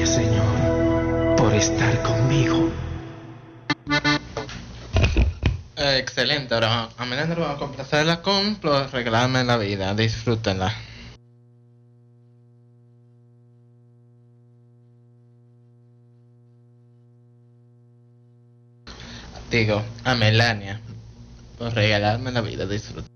Gracias, Señor, por estar conmigo. Excelente, ahora a Melania vamos a complacerla con los regalarme la vida, disfrútenla. Digo, a Melania, por regalarme la vida, disfrútenla.